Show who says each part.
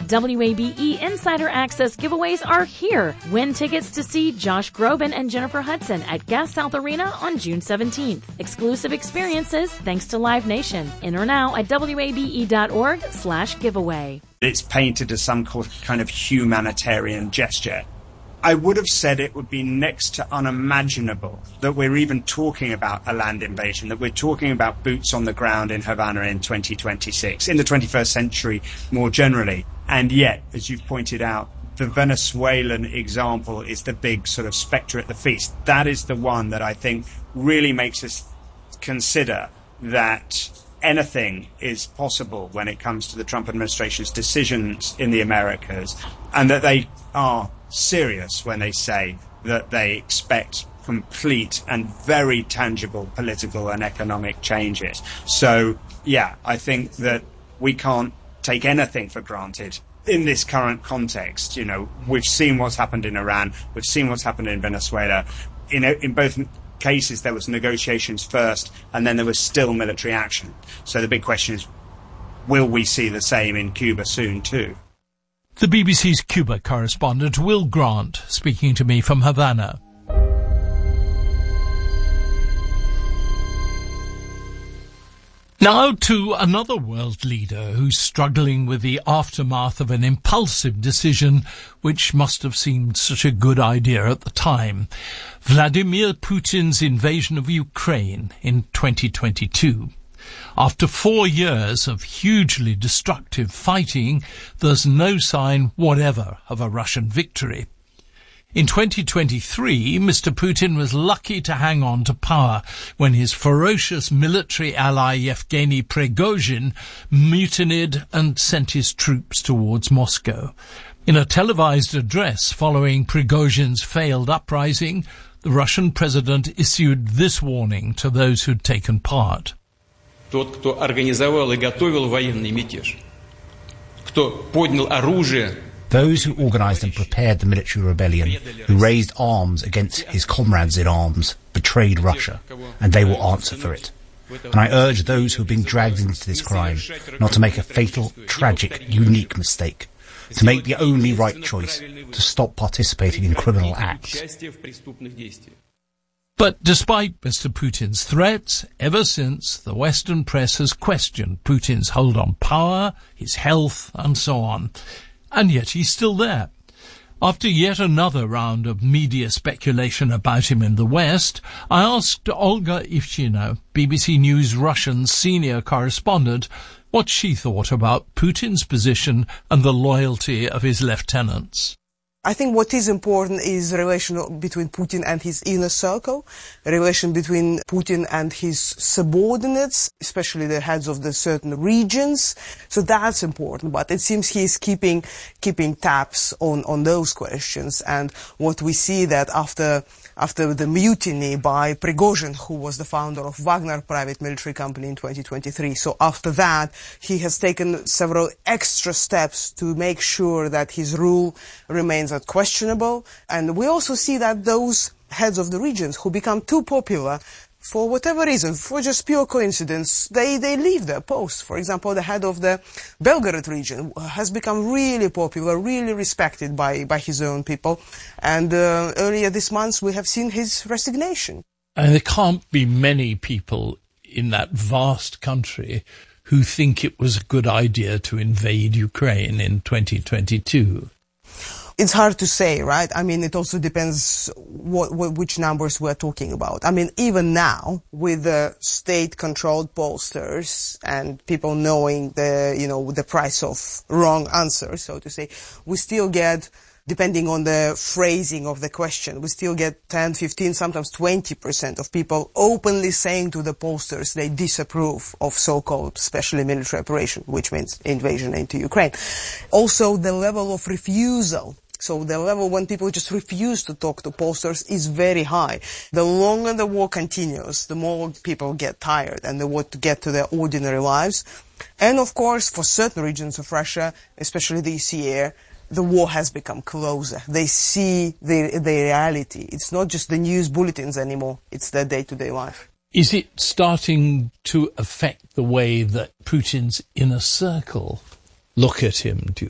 Speaker 1: WABE Insider Access giveaways are here. Win tickets to see Josh Groban and Jennifer Hudson at Gas South Arena on June 17th. Exclusive experiences thanks to Live Nation. Enter now at wabe.org/giveaway.
Speaker 2: It's painted as some kind of humanitarian gesture. I would have said it would be next to unimaginable that we're even talking about a land invasion, that we're talking about boots on the ground in Havana in 2026, in the 21st century more generally. And yet, as you've pointed out, the Venezuelan example is the big sort of spectre at the feast. That is the one that I think really makes us consider that anything is possible when it comes to the Trump administration's decisions in the Americas, and that they are serious when they say that they expect complete and very tangible political and economic changes. So, yeah, I think that we can't take anything for granted in this current context. You know, we've seen what's happened in Iran, we've seen what's happened in Venezuela. In both cases, there was negotiations first, and then there was still military action. So the big question is, will we see the same in Cuba soon too?
Speaker 3: The BBC's Cuba correspondent Will Grant speaking to me from Havana. Now to another world leader who's struggling with the aftermath of an impulsive decision which must have seemed such a good idea at the time. Vladimir Putin's invasion of Ukraine in 2022. After 4 years of hugely destructive fighting, there's no sign whatever of a Russian victory. In 2023, Mr. Putin was lucky to hang on to power when his ferocious military ally Yevgeny Prigozhin mutinied and sent his troops towards Moscow. In a televised address following Prigozhin's failed uprising, the Russian president issued this warning to those who'd taken part.
Speaker 4: Тот, кто организовал и готовил военный мятеж, кто поднял оружие.
Speaker 5: Those who organised and prepared the military rebellion, who raised arms against his comrades in arms, betrayed Russia, and they will answer for it. And I urge those who have been dragged into this crime not to make a fatal, tragic, unique mistake, to make the only right choice, to stop participating in criminal acts.
Speaker 3: But despite Mr. Putin's threats, ever since, the Western press has questioned Putin's hold on power, his health, and so on. And yet he's still there. After yet another round of media speculation about him in the West, I asked Olga Ivchina, BBC News Russian senior correspondent, what she thought about Putin's position and the loyalty of his lieutenants.
Speaker 6: I think what is important is the relation between Putin and his inner circle, a relation between Putin and his subordinates, especially the heads of the certain regions. So that's important. But it seems he is keeping tabs on those questions. And what we see that after the mutiny by Prigozhin, who was the founder of Wagner private military company in 2023. So after that, he has taken several extra steps to make sure that his rule remains unquestionable. And we also see that those heads of the regions who become too popular, for whatever reason, for just pure coincidence, they leave their posts. For example, the head of the Belgorod region has become really popular, really respected by his own people. And earlier this month, we have seen his resignation.
Speaker 3: And there can't be many people in that vast country who think it was a good idea to invade Ukraine in 2022.
Speaker 6: It's hard to say, right? I mean, it also depends which numbers we're talking about. I mean, even now, with the state-controlled pollsters and people knowing the price of wrong answers, so to say, we still get, depending on the phrasing of the question, we still get 10, 15, sometimes 20% of people openly saying to the pollsters they disapprove of so-called special military operation, which means invasion into Ukraine. Also, the level of refusal. So the level when people just refuse to talk to pollsters is very high. The longer the war continues, the more people get tired and they want to get to their ordinary lives. And of course, for certain regions of Russia, especially this year, the war has become closer. They see the reality. It's not just the news bulletins anymore. It's their day-to-day life.
Speaker 3: Is it starting to affect the way that Putin's inner circle look at him, do you